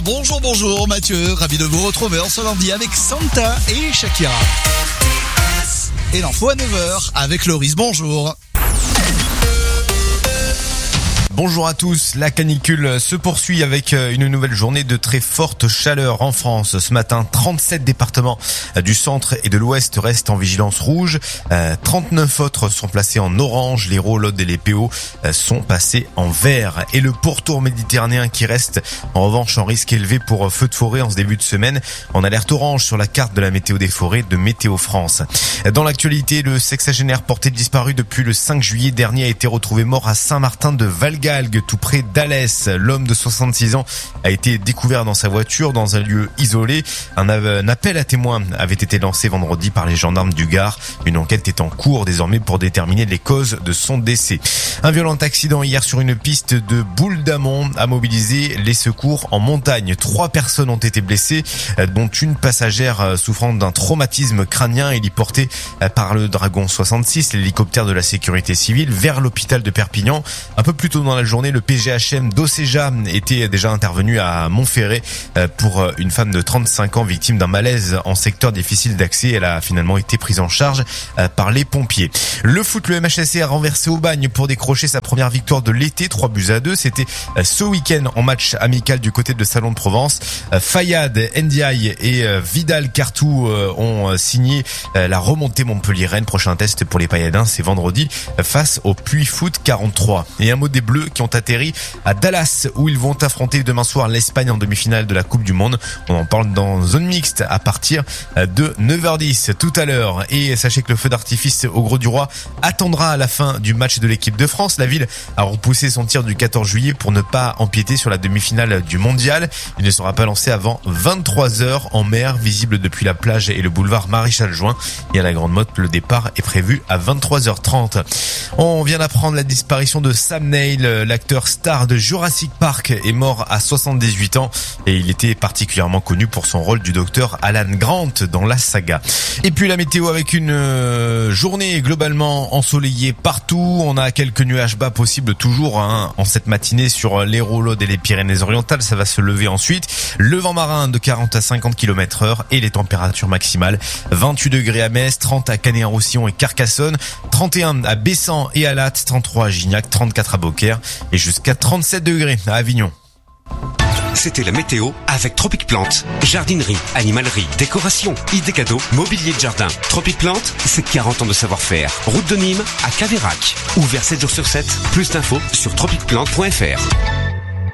Bonjour Mathieu, ravi de vous retrouver en ce lundi avec Santa et Shakira. Et l'info à 9h avec Loris, bonjour. Bonjour à tous, la canicule se poursuit avec une nouvelle journée de très forte chaleur en France. Ce matin, 37 départements du centre et de l'ouest restent en vigilance rouge. 39 autres sont placés en orange. L'Hérault, l'Aude et les PO sont passés en vert. Et le pourtour méditerranéen qui reste en revanche en risque élevé pour feux de forêt en ce début de semaine, en alerte orange sur la carte de la météo des forêts de Météo France. Dans l'actualité, le sexagénaire porté disparu depuis le 5 juillet dernier a été retrouvé mort à Saint-Martin de Valgalgues, tout près d'Alès. L'homme de 66 ans a été découvert dans sa voiture dans un lieu isolé. Un appel à témoins avait été lancé vendredi par les gendarmes du Gard. Une enquête est en cours désormais pour déterminer les causes de son décès. Un violent accident hier sur une piste de Boule-d'Amont a mobilisé les secours en montagne. 3 personnes ont été blessées, dont une passagère souffrant d'un traumatisme crânien. Héliportée par le Dragon 66, l'hélicoptère de la sécurité civile, vers l'hôpital de Perpignan. Un peu plus tôt dans la journée, le PGHM d'Océja était déjà intervenu à Montferré pour une femme de 35 ans victime d'un malaise en secteur difficile d'accès. Elle a finalement été prise en charge par les pompiers. Le foot, le MHSC a renversé Aubagne pour décrocher sa première victoire de l'été, 3-2. C'était ce week-end en match amical du côté de Salon de Provence. Fayad, Ndiaye et Vidal Cartou ont signé la remontée Montpellier-Rennes. Prochain test pour les Payadins, c'est vendredi face au Puy Foot 43. Et un mot des Bleus qui ont atterri à Dallas où ils vont affronter demain soir l'Espagne en demi-finale de la Coupe du Monde. On en parle dans Zone Mixte à partir de 9h10 tout à l'heure. Et sachez que le feu d'artifice au Gros du Roi attendra à la fin du match de l'équipe de France. La ville a repoussé son tir du 14 juillet pour ne pas empiéter sur la demi-finale du mondial. Il ne sera pas lancé avant 23h en mer, visible depuis la plage et le boulevard Maréchal Juin. Et à la Grande Motte, le départ est prévu à 23h30. On vient d'apprendre la disparition de Sam Neill, l'acteur star de Jurassic Park, est mort à 78 ans et il était particulièrement connu pour son rôle du docteur Alan Grant dans la saga. Et puis la météo avec une journée globalement ensoleillée partout. On a quelques nuages bas possibles toujours en cette matinée sur l'Hérault, l'Aude et les Pyrénées-Orientales. Ça va se lever ensuite. Le vent marin de 40 à 50 km/h et les températures maximales 28 degrés à Metz, 30 à Canet-en-Roussillon et Carcassonne, 31 à Bessan et à Latte, 33 à Gignac, 34 à Beaucaire et jusqu'à 37 degrés à Avignon. C'était la météo avec Tropic Plante. Jardinerie, animalerie, décoration, idées cadeaux, mobilier de jardin. Tropic Plante, c'est 40 ans de savoir-faire. Route de Nîmes à Caveyrac. Ouvert 7 jours sur 7. Plus d'infos sur tropicplante.fr.